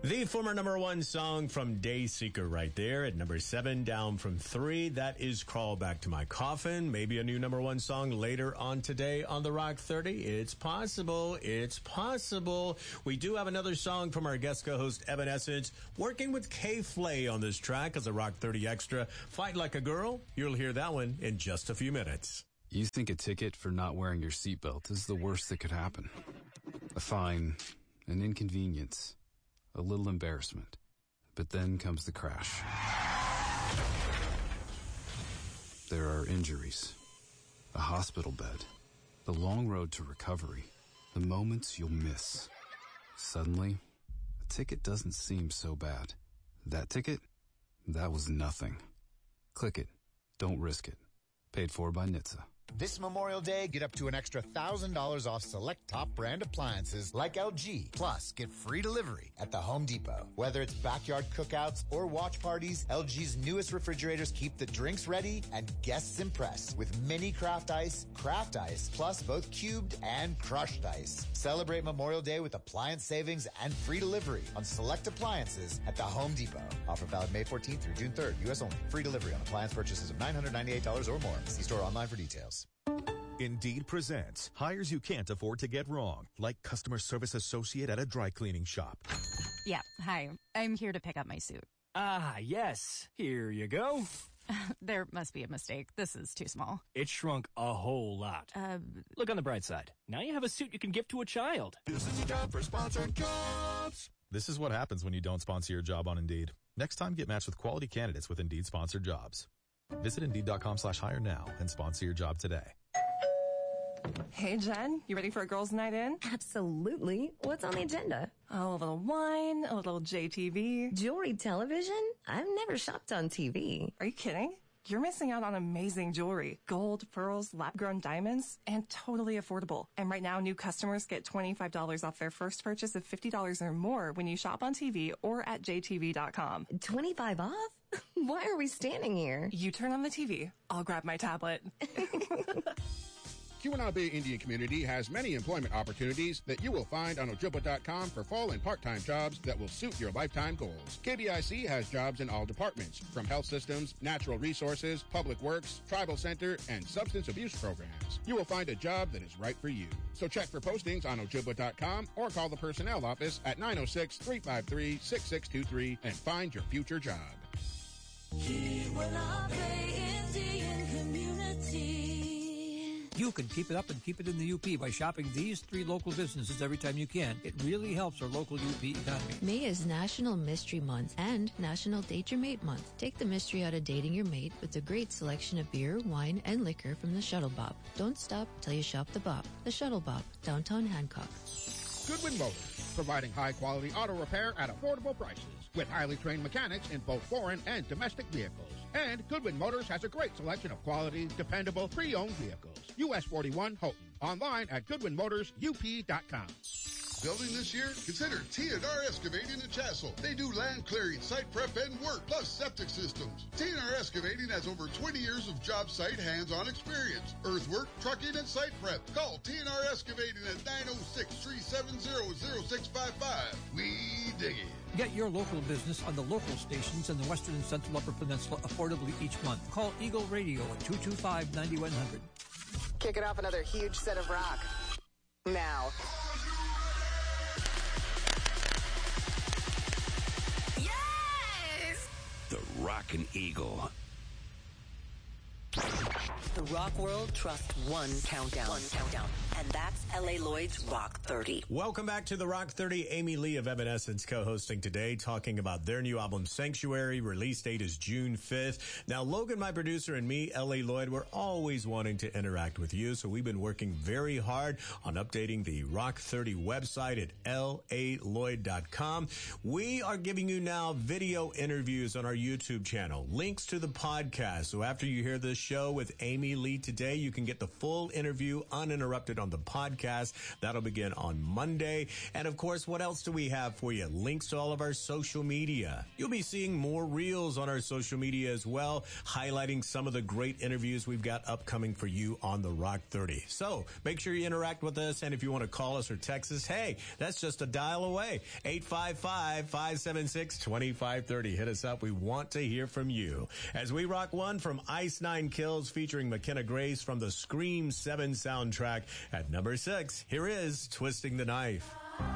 The former number one song from Dayseeker right there at number 7, down from 3. That is Crawl Back to My Coffin. Maybe a new number one song later on today on the Rock 30. It's possible. It's possible. We do have another song from our guest co-host Evanescence, working with K-Flay on this track as a Rock 30 Extra. Fight Like a Girl. You'll hear that one in just a few minutes. You think a ticket for not wearing your seatbelt is the worst that could happen. A fine, an inconvenience, a little embarrassment. But then comes the crash. There are injuries, a hospital bed, the long road to recovery, the moments you'll miss. Suddenly, a ticket doesn't seem so bad. That ticket? That was nothing. Click it. Don't risk it. Paid for by NHTSA. This Memorial Day, get up to an extra $1,000 off select top brand appliances like LG. Plus, get free delivery at the Home Depot. Whether it's backyard cookouts or watch parties, LG's newest refrigerators keep the drinks ready and guests impressed with mini craft ice, plus both cubed and crushed ice. Celebrate Memorial Day with appliance savings and free delivery on select appliances at the Home Depot. Offer valid May 14th through June 3rd, U.S. only. Free delivery on appliance purchases of $998 or more. See store online for details. Indeed presents hires you can't afford to get wrong, like customer service associate at a dry cleaning shop. Yeah, hi. I'm here to pick up my suit. Ah, yes. Here you go. There must be a mistake. This is too small. It shrunk a whole lot. Look on the bright side. Now you have a suit you can gift to a child. This is a job for sponsored jobs. This is what happens when you don't sponsor your job on Indeed. Next time, get matched with quality candidates with Indeed sponsored jobs. Visit Indeed.com/hire now and sponsor your job today. Hey, Jen, you ready for a girls' night in? Absolutely. What's on the agenda? Oh, a little wine, a little JTV. Jewelry television? I've never shopped on TV. Are you kidding? You're missing out on amazing jewelry. Gold, pearls, lab-grown diamonds, and totally affordable. And right now, new customers get $25 off their first purchase of $50 or more when you shop on TV or at jtv.com. 25 off? Why are we standing here? You turn on the TV. I'll grab my tablet. Keweenaw Bay Indian Community has many employment opportunities that you will find on Ojibwa.com for full and part-time jobs that will suit your lifetime goals. KBIC has jobs in all departments, from health systems, natural resources, public works, tribal center, and substance abuse programs. You will find a job that is right for you. So check for postings on Ojibwa.com or call the personnel office at 906-353-6623 and find your future job. Keweenaw Bay Indian Community. You can keep it up and keep it in the UP by shopping these 3 local businesses every time you can. It really helps our local UP economy. May is National Mystery Month and National Date Your Mate Month. Take the mystery out of dating your mate with a great selection of beer, wine, and liquor from the Shuttle Bop. Don't stop till you shop the Bop. The Shuttle Bop, downtown Hancock. Goodwin Motors, providing high-quality auto repair at affordable prices with highly trained mechanics in both foreign and domestic vehicles. And Goodwin Motors has a great selection of quality, dependable, pre-owned vehicles. US 41 Houghton. Online at GoodwinMotorsUP.com. Building this year? Consider TNR Excavating in Chassell. They do land clearing, site prep, and work, plus septic systems. TNR Excavating has over 20 years of job site hands-on experience. Earthwork, trucking, and site prep. Call TNR Excavating at 906-370-0655. We dig it. Get your local business on the local stations in the Western and Central Upper Peninsula affordably each month. Call Eagle Radio at 225-9100. Kicking off another huge set of rock. Now. Yes! The Rockin' Eagle. The Rock World Trust One Countdown. And that's L.A. Lloyd's Rock 30. Welcome back to the Rock 30. Amy Lee of Evanescence co-hosting today, talking about their new album, Sanctuary. Release date is June 5th. Now, Logan, my producer, and me, L.A. Lloyd, we're always wanting to interact with you, so we've been working very hard on updating the Rock 30 website at LALloyd.com. We are giving you now video interviews on our YouTube channel, links to the podcast. So after you hear this show with Amy Lee today, you can get the full interview uninterrupted on the podcast. That'll begin on Monday. And of course, what else do we have for you? Links to all of our social media. You'll be seeing more reels on our social media as well, highlighting some of the great interviews we've got upcoming for you on the Rock 30. So make sure you interact with us. And if you want to call us or text us, hey, that's just a dial away. 855-576-2530. Hit us up. We want to hear from you. As we rock one from Ice Nine Kills featuring McKenna Grace from the Scream 7 soundtrack at number 6, here is Twisting the Knife.